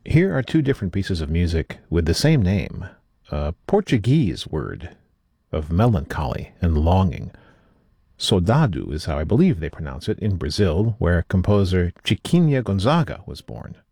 Here are two different pieces of music with the same name, a Portuguese word of melancholy and longing. Soldado is how I believe they pronounce it in Brazil, where composer Chiquinha Gonzaga was born.